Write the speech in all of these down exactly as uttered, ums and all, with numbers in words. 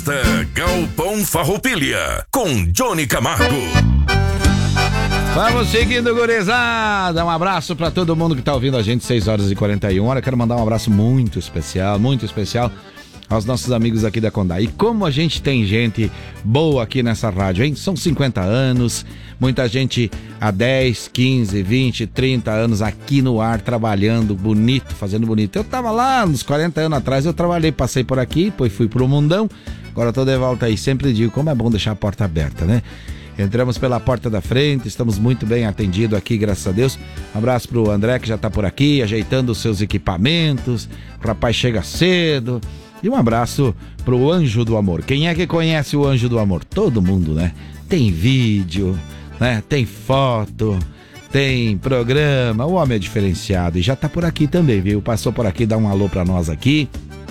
Galpão Farroupilha, com Johnny Camargo. Vamos seguindo, gurizada. Um abraço pra todo mundo que tá ouvindo a gente, seis horas e quarenta e um. Olha, quero mandar um abraço muito especial, muito especial aos nossos amigos aqui da Condá. E como a gente tem gente boa aqui nessa rádio, hein? São cinquenta anos, muita gente há dez, quinze, vinte, trinta anos aqui no ar, trabalhando bonito, fazendo bonito. Eu tava lá uns quarenta anos atrás, eu trabalhei, passei por aqui, depois fui pro mundão, agora tô de volta aí. Sempre digo como é bom deixar a porta aberta, né? Entramos pela porta da frente, estamos muito bem atendidos aqui, graças a Deus. Um abraço pro André, que já tá por aqui, ajeitando os seus equipamentos. O rapaz chega cedo. E um abraço pro Anjo do Amor. Quem é que conhece o Anjo do Amor? Todo mundo, né? Tem vídeo, né? Tem foto, tem programa. O homem é diferenciado e já tá por aqui também, viu? Passou por aqui, dá um alô pra nós aqui.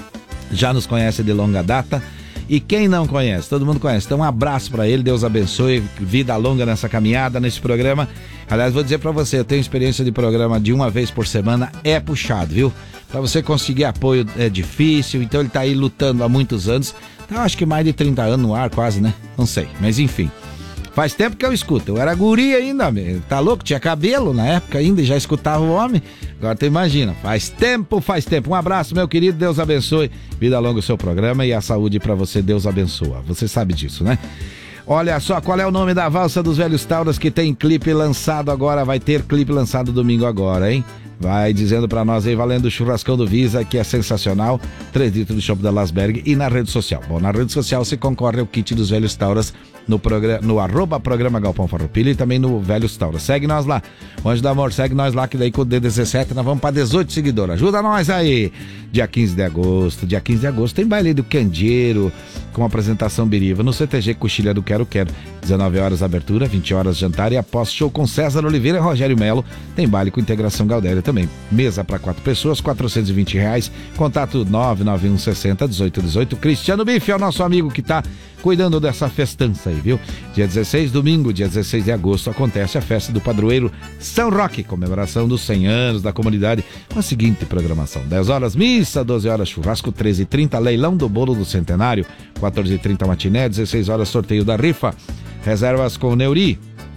Já nos conhece de longa data. E quem não conhece, todo mundo conhece. Então um abraço pra ele, Deus abençoe, vida longa nessa caminhada, nesse programa. Aliás, vou dizer pra você, eu tenho experiência de programa de uma vez por semana, é puxado, viu? Pra você conseguir apoio é difícil, então ele tá aí lutando há muitos anos. Então acho que mais de trinta anos no ar, quase, né? Não sei, mas enfim. Faz tempo que eu escuto, eu era guri ainda, tá louco? Tinha cabelo na época ainda e já escutava o homem. Agora tu imagina, faz tempo, faz tempo. Um abraço, meu querido, Deus abençoe. Vida longa o seu programa e a saúde pra você, Deus abençoa. Você sabe disso, né? Olha só, qual é o nome da Valsa dos Velhos Tauras que tem clipe lançado agora? Vai ter clipe lançado domingo agora, hein? Vai dizendo pra nós aí, valendo o churrascão do Visa, que é sensacional, três litros do chopp da Lasberg, e na rede social. Bom, na rede social você concorre ao kit dos Velhos Tauras no, programa, no arroba programa Galpão Farroupilha e também no Velhos Tauras. Segue nós lá, o Anjo do Amor, segue nós lá, que daí com o D dezessete nós vamos pra dezoito seguidores. Ajuda nós aí! Dia quinze de agosto, dia quinze de agosto tem baile do Candeeiro, com apresentação biriva no C T G Coxilha do Quero Quero. dezenove horas abertura, vinte horas jantar e após show com César Oliveira e Rogério Melo, tem baile com integração Galdéria também. Mesa para quatro pessoas, quatrocentos e vinte reais. Contato nove nove um sessenta, dezoito dezoito. Cristiano Bife é o nosso amigo que tá cuidando dessa festança aí, viu? Dia dezesseis, domingo, dia dezesseis de agosto, acontece a festa do padroeiro São Roque, comemoração dos cem anos da comunidade, com a seguinte programação: dez horas missa, doze horas churrasco, treze e trinta leilão do bolo do centenário, quatorze e trinta matiné, dezesseis horas sorteio da rifa. Reservas com o Neuri.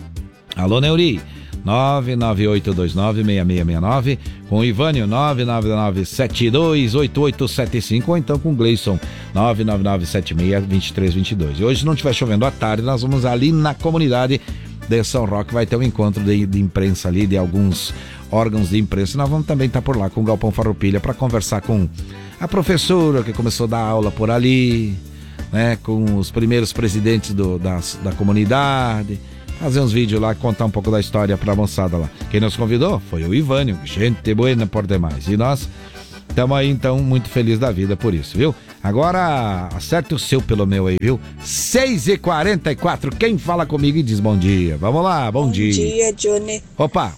Alô, Neuri. nove nove oito dois nove seis seis seis nove, com o Ivânio nove nove nove sete dois oito oito sete cinco, ou então com o Gleison nove nove nove sete seis dois três dois dois. E hoje, se não estiver chovendo à tarde, nós vamos ali na comunidade de São Roque, vai ter um encontro de, de imprensa ali, de alguns órgãos de imprensa. Nós vamos também estar por lá com o Galpão Farroupilha para conversar com a professora que começou a dar aula por ali, né, com os primeiros presidentes do, da, da comunidade, fazer uns vídeos lá, contar um pouco da história pra moçada lá. Quem nos convidou foi o Ivânio, gente buena por demais. E nós estamos aí, então, muito felizes da vida por isso, viu? Agora, acerte o seu pelo meu aí, viu? seis e quarenta e quatro, quem fala comigo e diz bom dia? Vamos lá, bom, bom dia. Bom dia, Johnny. Opa!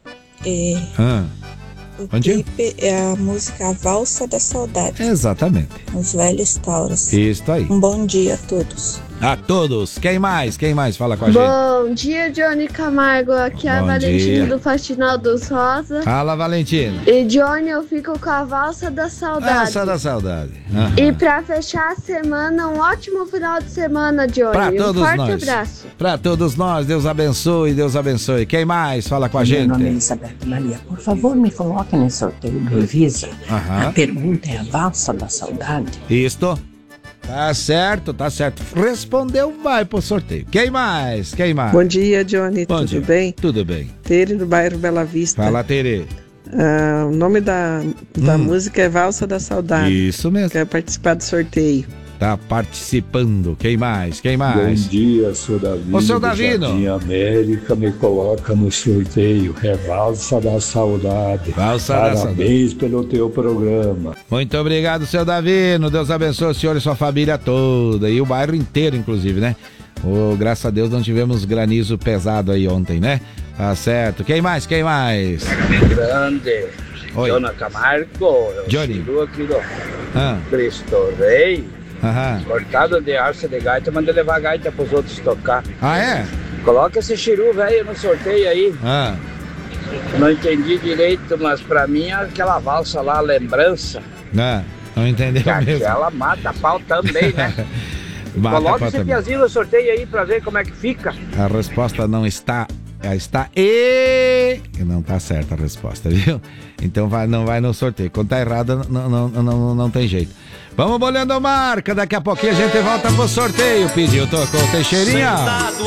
É, ah. o bom clipe dia. é a música A Valsa da Saudade. Exatamente. Os Velhos Tauras. Isso aí. Um bom dia a todos. A todos. Quem mais? Quem mais fala com a Bom gente? Bom dia, Johnny Camargo. Aqui é a Bom Valentina dia. do Faxinal dos Rosa. Fala, Valentina. E Johnny, eu fico com a Valsa da Saudade. Valsa da Saudade. Uhum. E pra fechar a semana, um ótimo final de semana, Johnny. Pra todos um forte nós. abraço. Pra todos nós, Deus abençoe, Deus abençoe. Quem mais fala com a gente? Meu nome é Elizabeth Maria. Por favor, me coloque no sorteio do Visa. Aham. A pergunta é a Valsa da Saudade. Isto. Tá certo, tá certo. Respondeu, vai pro sorteio. Quem mais? Quem mais? Bom dia, Johnny. Bom Tudo dia. bem? Tudo bem. Tere, do bairro Bela Vista. Fala, Tere. Ah, o nome da, da Hum. música é Valsa da Saudade. Isso mesmo. Quero participar do sorteio. Tá participando. Quem mais? Quem mais? Bom dia, sou Davino. Ô, seu do Davino. Jardim América, me coloca no sorteio. É Valsa da Saudade. Valsa da Saudade. Parabéns pelo teu programa. Muito obrigado, seu Davino. Deus abençoe o senhor e sua família toda. E o bairro inteiro, inclusive, né? Oh, graças a Deus não tivemos granizo pesado aí ontem, né? Tá certo. Quem mais? Quem mais? Grande. Oi. Johnny Camargo. Eu Johnny. Chiru aqui do Ah. Cristo Rei. Aham. Cortado de arça de gaita, manda levar a gaita pros outros tocar. Ah, é? Coloca esse chiru velho no sorteio aí. Ah. Não entendi direito, mas pra mim é aquela valsa lá, lembrança. Não, não entendeu Que mesmo. aquela mata pau também, né? Coloca esse piazinho no sorteio aí pra ver como é que fica. A resposta não está... Está e... Não tá certa a resposta, viu? Então vai, não vai no sorteio. Quando tá errada, não, não, não, não, não tem jeito. Vamos bolhando a marca. Daqui a pouquinho a gente volta pro sorteio. Pediu, tocou Teixeirinha.